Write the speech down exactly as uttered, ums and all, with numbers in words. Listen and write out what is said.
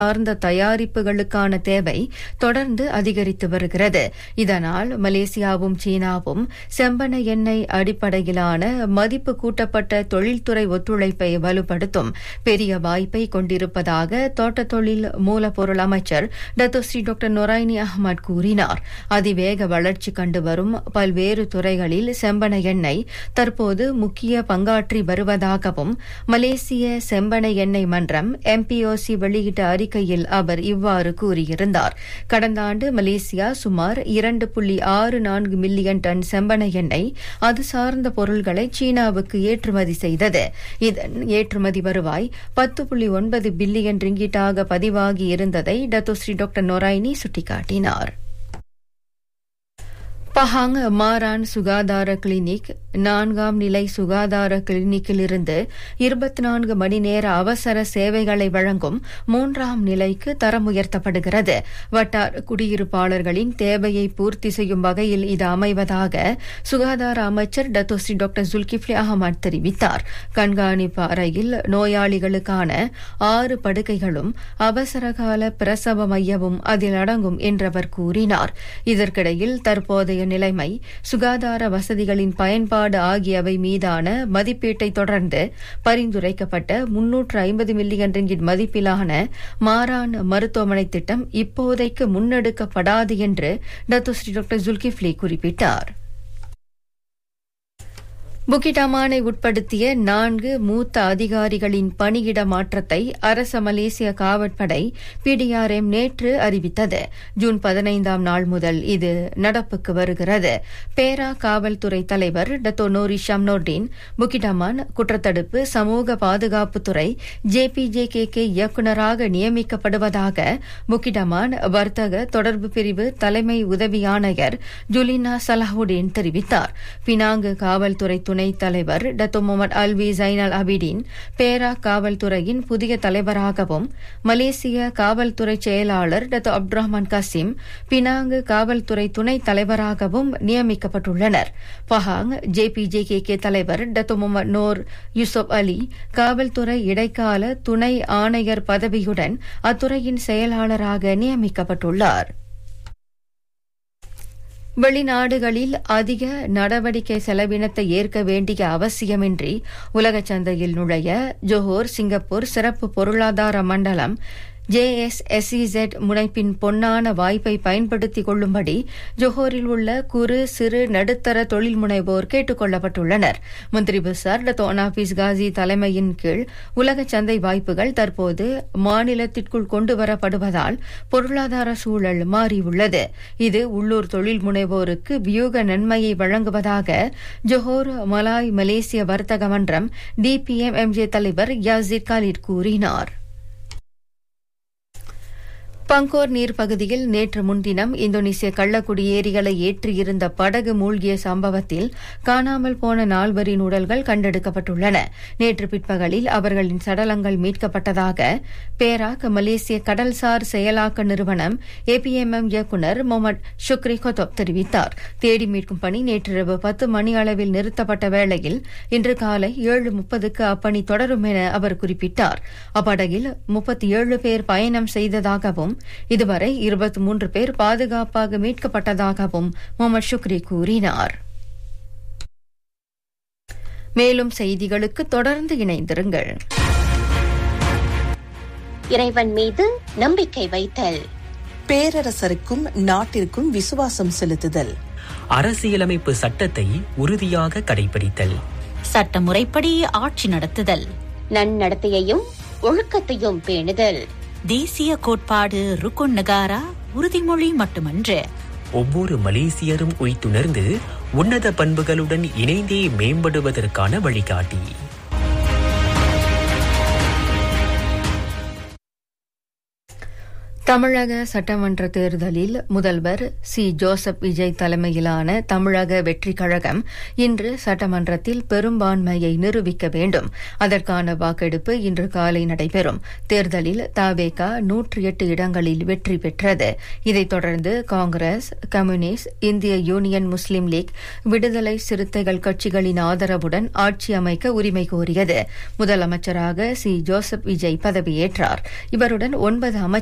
சார்ந்த தயாரிப்புகளுக்கான தேவை தொடர்ந்து அதிகரித்து வருகிறது. இதனால் மலேசியாவும் சீனாவும் செம்பனை எண்ணெய் அடிப்படையிலான மதிப்பு கூட்டப்பட்ட தொழில்துறை ஒத்துழைப்பை வலுப்படுத்தும் பெரிய வாய்ப்பை கொண்டிருப்பதாக தோட்ட தொழில் மூலப்பொருள் அமைச்சர் டத்தோஸ்ரீ டாக்டர் நொராயினி அஹ்மத் கூறினார். அதிவேக வளர்ச்சி கண்டு வரும் பல்வேறு துறைகளில் செம்பனை எண்ணெய் தற்போது முக்கிய பங்காற்றி வருவதாகவும் மலேசிய செம்பனை எண்ணெய் மன்றம் எம்பிஓசி வெளியிட்ட அறிக்கை கையில் அவர் இவ்வாறு கூறியிருந்தார். கடந்த ஆண்டு மலேசியா சுமார் இரண்டு புள்ளி ஆறு நான்கு மில்லியன் டன் செம்பனை எண்ணெய் அது சார்ந்த பொருள்களை சீனாவுக்கு ஏற்றுமதி செய்தது. இதன் ஏற்றுமதி வருவாய் பத்து புள்ளி ஒன்பது பில்லியன் ரிங்கிட்டாக பதிவாகி இருந்ததை டத்தோஸ்ரீ டாக்டர் நொராயினி சுட்டிக்காட்டினார். பஹாங் மாரான் சுகாதார கிளினிக் நான்காம் நிலை சுகாதார கிளினிக்கிலிருந்து இருபத்தி நான்கு மணி நேர அவசர சேவைகளை வழங்கும் மூன்றாம் நிலைக்கு தரம் உயர்த்தப்படுகிறது. வட்டார குடியிருப்பாளர்களின் தேவையை பூர்த்தி செய்யும் வகையில் இது அமைவதாக சுகாதார அமைச்சர் டத்தோஸ்ரீ டாக்டர் ஜுல்கிஃப்லி அஹமத் தெரிவித்தார். கண்காணிப்பு அறையில் நோயாளிகளுக்கான ஆறு படுக்கைகளும் அவசரகால பிரசவ மையமும் அதில் அடங்கும் என்றவர் கூறினார். இதற்கிடையில் தற்போதைய நிலைமை, சுகாதார வசதிகளின் பயன்பாடு ஆகியவை மீதான மதிப்பீட்டை தொடர்ந்து பரிந்துரைக்கப்பட்ட முன்னூற்று ஐம்பது மில்லியன் ரிங்கிட் மதிப்பிலான மாரான் மருத்துவமனை திட்டம் இப்போதைக்கு முன்னெடுக்கப்படாது என்று டத்தோஸ்ரீ டாக்டர் ஜுல்கிஃப்லி குறிப்பிட்டார். புக்கிட் அமானை உட்படுத்திய நான்கு மூத்த அதிகாரிகளின் பணியிட மாற்றத்தை அரச மலேசிய காவற்படை பிடிஆர்எம் நேற்று அறிவித்தது. ஜூன் பதினைந்தாம் நாள் முதல் இது நடப்புக்கு வருகிறது. பேரா காவல்துறை தலைவர் டத்தோ நோரி ஷம்னோர்டின் புக்கிட் அமான் குற்றத்தடுப்பு சமூக பாதுகாப்புத்துறை ஜேபிஜே கே கே இயக்குநராக நியமிக்கப்படுவதாக புக்கிட் அமான் வர்த்தக தொடர்பு பிரிவு தலைமை உதவி ஆணையர் ஜுலினா சலாஹுடீன் தெரிவித்தார். பினாங்கு காவல்துறை துணை தலைவர் டத்தோ முகமது அல்வி ஜைனல் அபிடின் பேரா காவல்துறையின் புதிய தலைவராகவும், மலேசிய காவல்துறை செயலாளர் Dato Abdul Rahman Qasem Penang காவல்துறை துணை தலைவராகவும் நியமிக்கப்பட்டுள்ளனர். பஹாங் ஜேபிஜே கே கே தலைவர் டத்தோ முகமது நோர் யூசுப் அலி காவல்துறை இடைக்கால துணை ஆணையர் பதவியுடன் அத்துறையின் செயலாளராக நியமிக்கப்பட்டுள்ளார். வெளிநாடுகளில் அதிக நடவடிக்கை செலவினத்தை ஏற்க வேண்டிய அவசியமின்றி உலக சந்தையில் நுழைய ஜோஹோர் சிங்கப்பூர் சிறப்பு பொருளாதார மண்டலம் ஜேஎஸ்எஸ்இசெட் முனைப்பின் பொன்னான வாய்ப்பை பயன்படுத்திக் கொள்ளும்படி ஜோஹோரில் உள்ள குறு சிறு நடுத்தர தொழில் முனைவோர் கேட்டுக் கொள்ளப்பட்டுள்ளனர். மந்திரி பசார் டத்தோ அனாபிஸ் காசி தலைமையின் கீழ் உலக சந்தை வாய்ப்புகள் தற்போது மாநிலத்திற்குள் கொண்டுவரப்படுவதால் பொருளாதார சூழல் மாறியுள்ளது. இது உள்ளூர் தொழில் முனைவோருக்கு வியூக நன்மையை வழங்குவதாக ஜோஹோர் மலாய் மலேசிய வர்த்தக மன்றம் டிபிஎம்எம்ஜே தலைவர் யாசிர் காலிட் கூறினார். பங்கோர் நீர் பகுதியில் நேற்று முன்தினம் இந்தோனேசிய கள்ளக்குடியேறிகளை ஏற்றியிருந்த படகு மூழ்கிய சம்பவத்தில் காணாமல் போன நால்வரின் உடல்கள் கண்டெடுக்கப்பட்டுள்ளன. நேற்று பிற்பகலில் அவர்களின் சடலங்கள் மீட்கப்பட்டதாக பேராக் மலேசிய கடல்சார் செயலாக்க நிறுவனம் ஏபிஎம்எம் இயக்குநர் முகமது ஷுக்ரி கொத்தோப் தெரிவித்தார். தேடி மீட்கும் பணி நேற்றிரவு பத்து மணி அளவில் நிறுத்தப்பட்ட வேளையில் இன்று காலை ஏழு முப்பதுக்கு அப்பணி தொடரும் என அவர் குறிப்பிட்டார். அப்படகில் முப்பத்தி ஏழு பேர் பயணம் செய்ததாகவும் இதுவரை இருபத்தி மூன்று பேர் பாதுகாப்பாக மீட்கப்பட்டதாகவும் முகமது ஷுக்ரி கூறினார். மேலும் செய்திகளுக்கு தொடர்ந்து இணைந்திருங்கள். இறைவன் மீது நம்பிக்கை வைத்தல், பேரரசருக்கும் நாட்டிற்கும் விசுவாசம் செலுத்துதல், அரசியலமைப்பு சட்டத்தை உறுதியாக கடைபிடித்தல், சட்டமுறைப்படி ஆட்சி நடத்துதல், நன்னடத்தையையும் ஒழுக்கத்தையும் பேணுதல், தேசிய கோட்பாடு ருக்குன் நகாரா உறுதிமொழி மட்டுமன்று, ஒவ்வொரு மலேசியரும் உய்த்துணர்ந்து உன்னத பண்புகளுடன் இணைந்தே மேம்படுவதற்கான வழிகாட்டி. தமிழக சட்டமன்ற தேர்தலில் முதல்வர் சி ஜோசப் விஜய் தலைமையிலான தமிழக வெற்றிக் கழகம் இன்று சட்டமன்றத்தில் பெரும்பான்மையை நிரூபிக்க வேண்டும். அதற்கான வாக்கெடுப்பு இன்று காலை நடைபெறும். தேர்தலில் தவேகா நூற்றி எட்டு இடங்களில் வெற்றி பெற்றது. இதைத் தொடர்ந்து காங்கிரஸ், கம்யூனிஸ்ட், இந்திய யூனியன் முஸ்லீம் லீக், விடுதலை சிறுத்தைகள் கட்சிகளின் ஆதரவுடன் ஆட்சி அமைக்க உரிமை கோரியது. முதலமைச்சராக சி ஜோசப் விஜய் பதவியேற்றார். இவருடன் ஒன்பது அமைச்சர்கள்